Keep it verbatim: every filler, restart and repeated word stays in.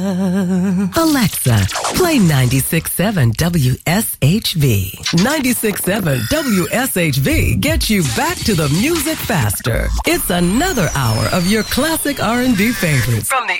Alexa, play ninety-six point seven W S H V. ninety-six point seven W S H V gets you back to the music faster. It's another hour of your classic R and B favorites from the